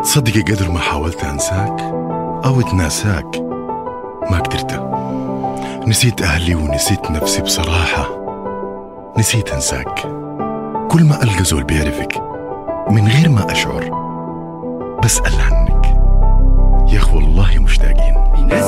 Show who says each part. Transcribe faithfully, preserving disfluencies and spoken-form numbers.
Speaker 1: تصدقي قدر ما حاولت أنساك أو أتناساك ما قدرت. نسيت أهلي ونسيت نفسي بصراحة، نسيت أنساك. كل ما ألقى زول بيعرفك من غير ما أشعر بسأل عنك، يا أخ والله مشتاق